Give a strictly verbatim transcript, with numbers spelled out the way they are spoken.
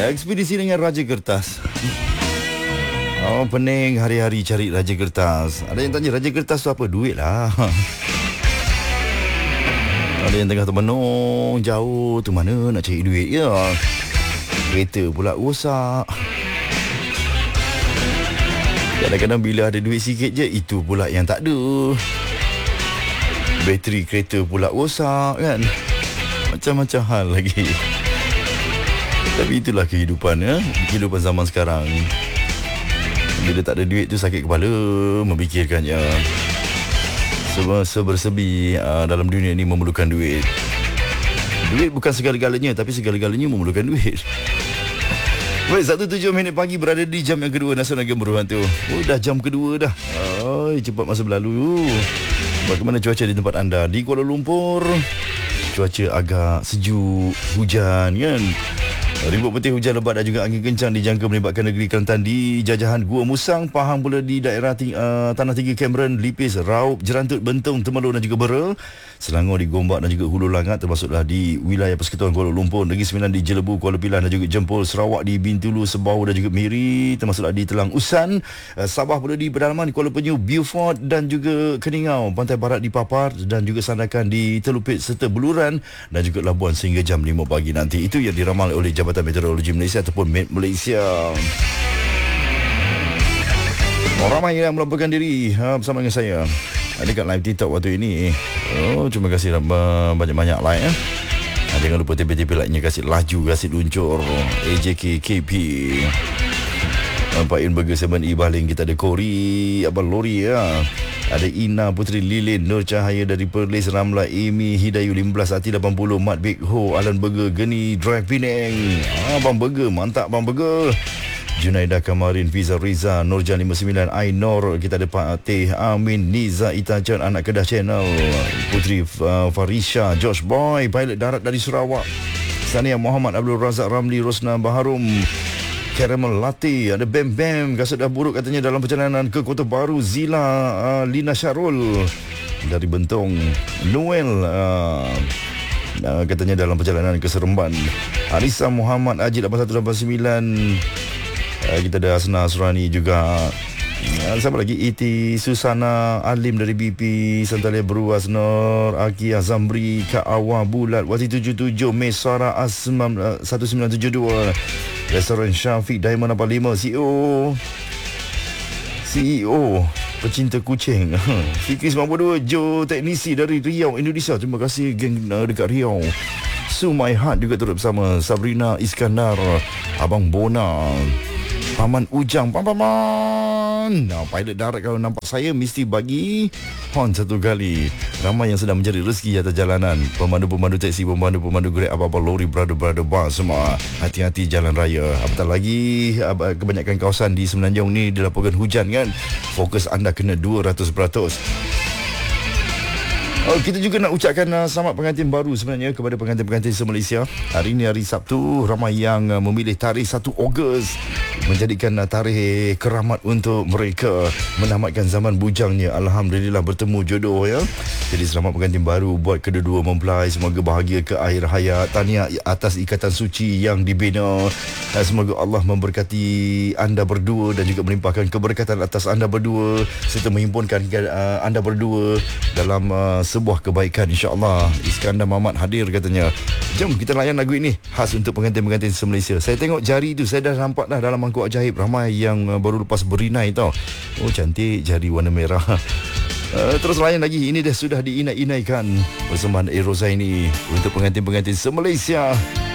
Ekspedisi dengan Raja Kertas. Oh, pening hari-hari cari Raja Kertas. Ada yang tanya Raja Kertas tu apa? Duit lah. Ada yang tengah termenung jauh tu, mana nak cari duit ya. Kereta pula rosak. Kadang-kadang bila ada duit sikit je, itu pula yang tak ada. Bateri kereta pula rosak kan. Macam-macam hal lagi. Tapi itulah kehidupan ya. Kehidupan zaman sekarang. Bila tak ada duit tu sakit kepala memikirkannya. Semua sebersebi uh, dalam dunia ni memerlukan duit. Duit bukan segala-galanya, tapi segala-galanya memerlukan duit. Baik, satu tujuh minit pagi berada di jam yang kedua Nasional Game Berhantu. Oh, dah jam kedua dah. Ay, cepat masa berlalu. Bagaimana cuaca di tempat anda? Di Kuala Lumpur, cuaca agak sejuk, hujan kan. Ribut putih, hujan lebat dan juga angin kencang dijangka melibatkan negeri Kelantan di jajahan Gua Musang. Pahang pula di daerah ting- uh, Tanah Tinggi Cameron, Lipis, Raup, Jerantut, Bentong, Temerloh dan juga Bera. Selangor di Gombak dan juga Hulu Langat, termasuklah di wilayah Persekutuan Kuala Lumpur. Negeri Sembilan di Jelebu, Kuala Pilah dan juga Jempol. Sarawak di Bintulu, Sebau dan juga Miri, termasuklah di Telang Usan. uh, Sabah pula di Pedalaman, Kuala Penyu, Beaufort dan juga Keningau. Pantai Barat di Papar dan juga Sandakan di Telupit serta Beluran dan juga Labuan sehingga jam lima pagi nanti. Itu yang diramal oleh Jabatan Meteorologi Malaysia ataupun Met Malaysia. Oh, ramai yang melaporkan diri ha, bersama dengan saya dekat live TikTok waktu ini. Oh, terima kasih banyak-banyak like ya. Ha, jangan lupa tipe-tipe like-nya, kasih laju, kasih luncur. A J K K P, Pak In Burger Seven E Baling. Kita ada Kori Abang Lori ya. Ada Ina Putri Lilin, Nur Cahaya dari Perlis, Ramla, Amy Hidayu lima belas Ati lapan puluh, Mat Big Ho, Alan Burger, Geni Drive Penang. Ah, Abang Burger, mantap Abang Burger. Junaida Kamarin, Fiza Riza, Nurjan lima sembilan, Ainor. Kita ada Pak Teh Amin, Niza Itajan, Anak Kedah Channel, Putri uh, Farisha, Josh Boy, pilot darat dari Sarawak, Sania Muhammad, Abdul Razak Ramli, Rosna Baharum, Caramel Latte. Ada Bam Bam, kasut dah buruk katanya dalam perjalanan ke Kota Baru. Zila, uh, Lina Syarul dari Bentong. Noel uh, uh, katanya dalam perjalanan ke Seremban. Arisa Muhammad Ajid lapan satu lapan sembilan. uh, Kita ada Asna Surani juga. uh, Siapa lagi? Iti Susana Alim dari B P, Santalia Beruas, Nur Aki Azamri, Kak Awa Bulat, Wati tujuh tujuh, Mesara Asmam uh, satu sembilan tujuh dua, Restoran Syafiq Diamond lapan lima, C E O C E O pecinta kucing Fikri sembilan puluh dua, Jo teknisi dari Riau, Indonesia. Terima kasih geng uh, dekat Riau. So My Heart juga turut bersama. Sabrina Iskandar, Abang Bona, Paman Ujang, Paman. Nah, pilot darat kalau nampak saya mesti bagi horn satu kali. Ramai yang sedang mencari rezeki atas jalanan. Pemandu-pemandu teksi, pemandu-pemandu Grab, apa-apa lori, brother-brother bus, semua hati-hati jalan raya. Apatah lagi kebanyakan kawasan di Semenanjung ni dilaporkan hujan kan. Fokus anda kena dua ratus peratus. Oh, kita juga nak ucapkan uh, selamat pengantin baru sebenarnya kepada pengantin-pengantin se-Malaysia. Hari ini hari Sabtu, ramai yang uh, memilih tarikh satu Ogos menjadikan uh, tarikh keramat untuk mereka menamatkan zaman bujangnya. Alhamdulillah bertemu jodoh ya. Jadi selamat pengantin baru buat kedua-dua mempelai. Semoga bahagia ke akhir hayat. Tahniah atas ikatan suci yang dibina. Uh, semoga Allah memberkati anda berdua dan juga melimpahkan keberkatan atas anda berdua serta menghimpunkan uh, anda berdua dalam uh, sebuah kebaikan insya-Allah. Iskandar Mamat hadir katanya. Jom kita layan lagu ini khas untuk pengantin-pengantin se-Malaysia. Saya tengok jari tu, saya dah nampak dah dalam mangkuk ajaib ramai yang uh, baru lepas berinai tau. Oh, cantik jari warna merah. Uh, terus layan lagi. Ini dah sudah diinai-inaikan persembahan Erosa ini untuk pengantin-pengantin se-Malaysia.